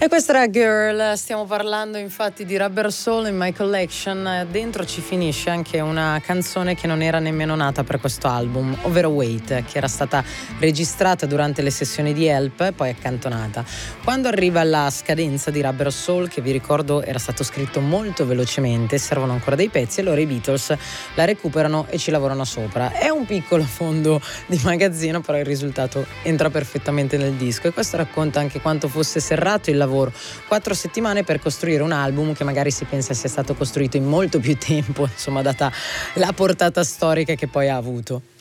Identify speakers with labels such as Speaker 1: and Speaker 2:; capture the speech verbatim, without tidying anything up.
Speaker 1: E questa era Girl, stiamo parlando infatti di Rubber Soul in My Collection. Dentro ci finisce anche una canzone che non era nemmeno nata per questo album, ovvero Wait, che era stata registrata durante le sessioni di Help e poi accantonata. Quando arriva la scadenza di Rubber Soul, che vi ricordo era stato scritto molto velocemente, servono ancora dei pezzi, allora i Beatles la recuperano e ci lavorano sopra. È un piccolo fondo di magazzino, però il risultato entra perfettamente nel disco, e questo racconta anche quanto fosse serrato il lavoro. Quattro settimane per costruire un album che magari si pensa sia stato costruito in molto più tempo, insomma, data la portata storica che poi ha avuto.